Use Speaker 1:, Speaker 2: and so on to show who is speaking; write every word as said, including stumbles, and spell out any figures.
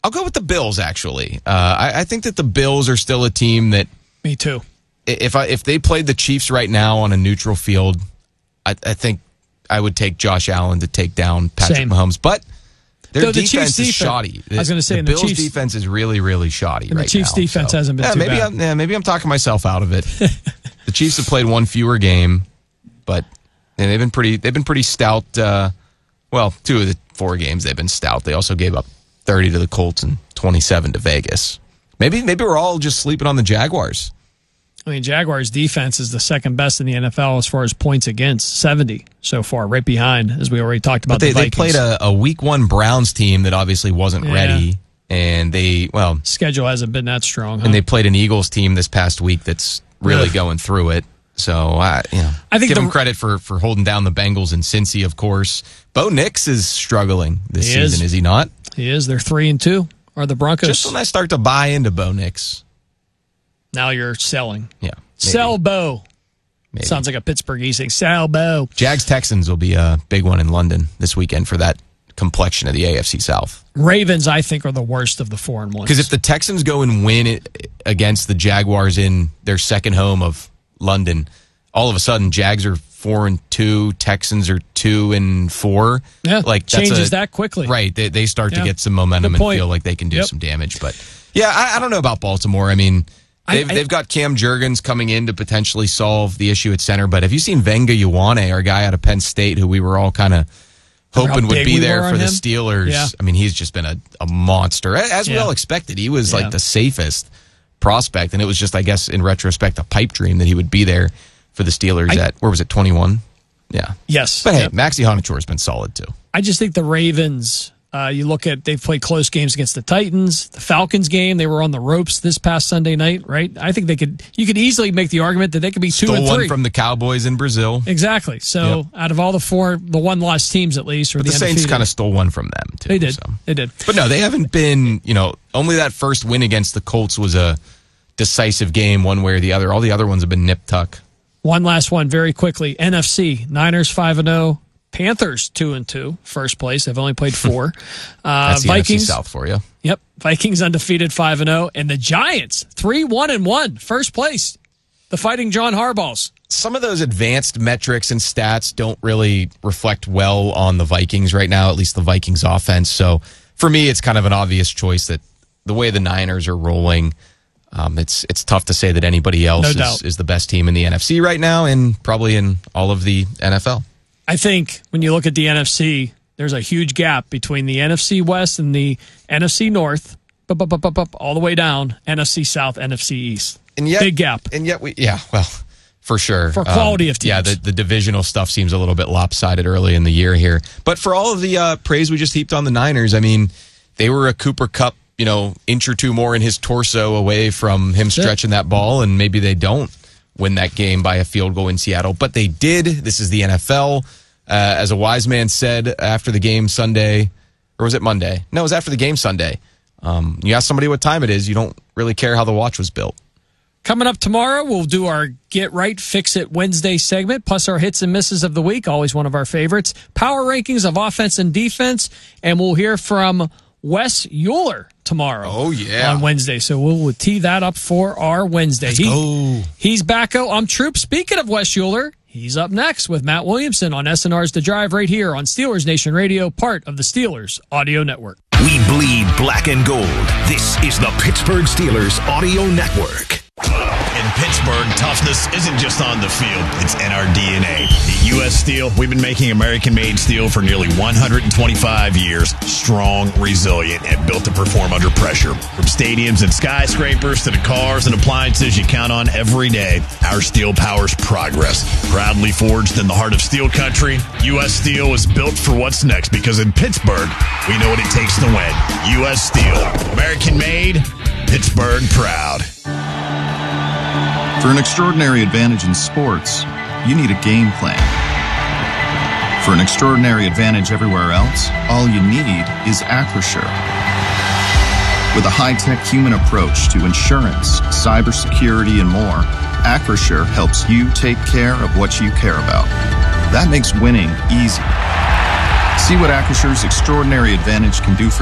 Speaker 1: I'll go with the Bills, actually. Uh, I, I think that the Bills are still a team that...
Speaker 2: Me too.
Speaker 1: If I, if they played the Chiefs right now on a neutral field, I, I think I would take Josh Allen to take down Patrick
Speaker 2: Same.
Speaker 1: Mahomes. But their
Speaker 2: Though the
Speaker 1: defense
Speaker 2: Chiefs
Speaker 1: is
Speaker 2: defense-
Speaker 1: shoddy.
Speaker 2: I was gonna say,
Speaker 1: the
Speaker 2: and the
Speaker 1: Bills'
Speaker 2: Chiefs-
Speaker 1: defense is really, really shoddy
Speaker 2: And the
Speaker 1: right
Speaker 2: Chiefs'
Speaker 1: now.
Speaker 2: defense
Speaker 1: so-
Speaker 2: hasn't been
Speaker 1: yeah,
Speaker 2: too
Speaker 1: maybe
Speaker 2: bad.
Speaker 1: I'm, yeah, maybe I'm talking myself out of it. The Chiefs have played one fewer game, but and they've been pretty. They've been pretty stout. Uh, well, two of the four games they've been stout. They also gave up thirty to the Colts and twenty-seven to Vegas. Maybe maybe we're all just sleeping on the Jaguars.
Speaker 2: I mean, Jaguars' defense is the second best in the N F L as far as points against, seventy so far, right behind, as we already talked about.
Speaker 1: But they,
Speaker 2: the
Speaker 1: they
Speaker 2: Vikings.
Speaker 1: played a, a week one Browns team that obviously wasn't
Speaker 2: Yeah.
Speaker 1: ready, and they well
Speaker 2: schedule hasn't been that strong. Huh?
Speaker 1: and they played an Eagles team this past week that's really
Speaker 2: Ugh.
Speaker 1: going through it. So I, you know,
Speaker 2: I think
Speaker 1: give
Speaker 2: the-
Speaker 1: them credit for for holding down the Bengals and Cincy, of course. Bo Nix is struggling this
Speaker 2: He
Speaker 1: season,
Speaker 2: is.
Speaker 1: is he not?
Speaker 2: He is. They're three and two. Are the Broncos?
Speaker 1: Just when I start to buy into Bo Nix,
Speaker 2: Now you're selling.
Speaker 1: yeah, maybe,
Speaker 2: Sell Bo.
Speaker 1: maybe.
Speaker 2: Sounds like a Pittsburgh thing. Sell Bo.
Speaker 1: Jags Texans will be a big one in London this weekend for that complexion of the A F C South.
Speaker 2: Ravens, I think, are the worst of the four and ones.
Speaker 1: Because if the Texans go and win it against the Jaguars in their second home of London, all of a sudden Jags are four and two, Texans are two and four.
Speaker 2: Yeah,
Speaker 1: like that's
Speaker 2: changes
Speaker 1: a-
Speaker 2: that quickly.
Speaker 1: Right, they they start
Speaker 2: Yeah.
Speaker 1: to get some momentum
Speaker 2: Good
Speaker 1: and
Speaker 2: point.
Speaker 1: feel like they can do
Speaker 2: Yep.
Speaker 1: some damage. But yeah, I, I don't know about Baltimore. I mean,
Speaker 2: I-
Speaker 1: they've
Speaker 2: I-
Speaker 1: they've got Cam Jurgens coming in to potentially solve the issue at center. But have you seen Venga Ioane, our guy out of Penn State, who we were all kind of
Speaker 2: Remember
Speaker 1: hoping
Speaker 2: how
Speaker 1: would
Speaker 2: big
Speaker 1: be
Speaker 2: we
Speaker 1: there
Speaker 2: were
Speaker 1: for
Speaker 2: on
Speaker 1: the
Speaker 2: him?
Speaker 1: Steelers?
Speaker 2: Yeah.
Speaker 1: I mean, he's just been a, a monster, as we
Speaker 2: Yeah.
Speaker 1: all expected. He was
Speaker 2: Yeah.
Speaker 1: like the safest prospect, and it was just, I guess, in retrospect, a pipe dream that he would be there for the Steelers
Speaker 2: I-
Speaker 1: at, where was it, twenty-one? Yeah.
Speaker 2: Yes.
Speaker 1: But hey,
Speaker 2: Yep.
Speaker 1: Maxie Honachor has been solid too.
Speaker 2: I just think the Ravens, uh, you look at, they've played close games against the Titans, the Falcons game, they were on the ropes this past Sunday night, right? I think they could, you could easily make the argument that they could be two
Speaker 1: Stole
Speaker 2: and
Speaker 1: one
Speaker 2: three.
Speaker 1: from the Cowboys in Brazil.
Speaker 2: Exactly. So
Speaker 1: Yep.
Speaker 2: out of all the four, the one lost teams at least, or
Speaker 1: But the,
Speaker 2: the,
Speaker 1: Saints
Speaker 2: undefeated,
Speaker 1: kind of stole one from them too.
Speaker 2: they did.
Speaker 1: so.
Speaker 2: They did.
Speaker 1: But no, they haven't been, you know, only that first win against the Colts was a decisive game one way or the other. All the other ones have been nip-tuck.
Speaker 2: One last one very quickly. N F C, Niners five and oh, Panthers two and two, first place. They've only played four. Uh,
Speaker 1: That's the
Speaker 2: Vikings
Speaker 1: N F C South for you.
Speaker 2: Yep. Vikings undefeated five and oh, and the Giants three one and one, first place. The Fighting John Harbaughs.
Speaker 1: Some of those advanced metrics and stats don't really reflect well on the Vikings right now, at least the Vikings offense. So for me, it's kind of an obvious choice that the way the Niners are rolling, um, it's it's tough to say that anybody else
Speaker 2: No
Speaker 1: is,
Speaker 2: doubt.
Speaker 1: is the best team in the N F C right now and probably in all of the N F L.
Speaker 2: I think when you look at the N F C, there's a huge gap between the N F C West and the N F C North, bup, bup, bup, bup, bup, all the way down, N F C South, N F C East.
Speaker 1: And yet,
Speaker 2: Big gap.
Speaker 1: And yet, we yeah, well, for sure.
Speaker 2: For quality of
Speaker 1: Yeah,
Speaker 2: teams.
Speaker 1: the, the divisional stuff seems a little bit lopsided early in the year here. But for all of the uh, praise we just heaped on the Niners, I mean, they were a Cooper Kupp, you know, inch or two more in his torso away from him stretching that ball, and maybe they don't win that game by a field goal in Seattle. But they did. This is the N F L. Uh, as a wise man said after the game Sunday, or was it Monday? No, it was after the game Sunday. Um, you ask somebody what time it is, you don't really care how the watch was built.
Speaker 2: Coming up tomorrow, we'll do our Get Right, Fix It Wednesday segment, plus our hits and misses of the week, always one of our favorites. Power rankings of offense and defense, and we'll hear from Wes Euler tomorrow.
Speaker 1: Oh, yeah.
Speaker 2: On Wednesday. So we'll tee that up for our Wednesday.
Speaker 1: Let's
Speaker 2: he,
Speaker 1: go.
Speaker 2: He's back. Oh, I'm Troop. Speaking of Wes Euler, he's up next with Matt Williamson on S N R's The Drive right here on Steelers Nation Radio, part of the Steelers Audio Network.
Speaker 3: We bleed black and gold. This is the Pittsburgh Steelers Audio Network.
Speaker 4: In Pittsburgh, toughness isn't just on the field, it's in our D N A. At U S Steel, we've been making American-made steel for nearly one hundred twenty-five years. Strong, resilient, and built to perform under pressure. From stadiums and skyscrapers to the cars and appliances you count on every day, our steel powers progress. Proudly forged in the heart of steel country, U S Steel is built for what's next because in Pittsburgh, we know what it takes to win. U S Steel. American-made, Pittsburgh proud.
Speaker 5: For an extraordinary advantage in sports, you need a game plan. For an extraordinary advantage everywhere else, all you need is Acrisure. With a high-tech human approach to insurance, cybersecurity, and more, Acrisure helps you take care of what you care about. That makes winning easy. See what Acrisure's extraordinary advantage can do for